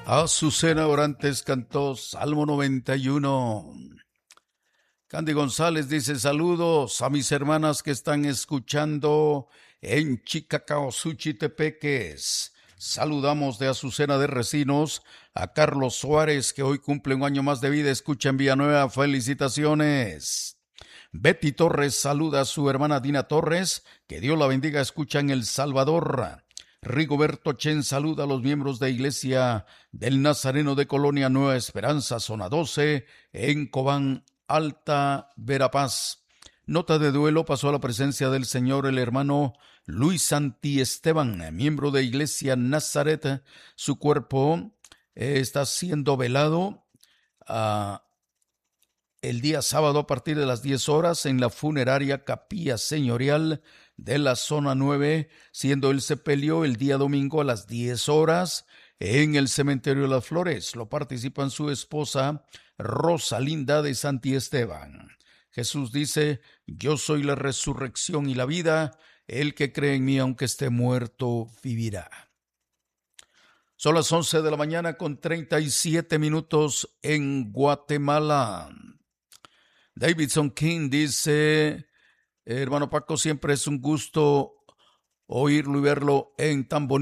Azucena Orantes cantó Salmo 91. Candy González dice: saludos a mis hermanas que están escuchando en Chicacao, Suchitepeques. Saludamos de Azucena de Recinos a Carlos Suárez, que hoy cumple un año más de vida. Escucha en Villanueva, felicitaciones. Betty Torres saluda a su hermana Dina Torres, que Dios la bendiga, escucha en El Salvador. Rigoberto Chen saluda a los miembros de Iglesia del Nazareno de Colonia Nueva Esperanza, zona 12, en Cobán, Alta Verapaz. Nota de duelo: pasó a la presencia del Señor el hermano Luis Santi Esteban, miembro de Iglesia Nazaret. Su cuerpo está siendo velado el día sábado a partir de las 10 horas en la funeraria Capilla Señorial de la zona 9, siendo el sepelio el día domingo a las 10 horas en el cementerio de las Flores. Lo participan su esposa Rosalinda de Santi Esteban. Jesús dice: yo soy la resurrección y la vida, el que cree en mí aunque esté muerto vivirá. Son las 11 de la mañana con 37 minutos en Guatemala. Davidson King dice: hermano Paco, siempre es un gusto oírlo y verlo en tan bonito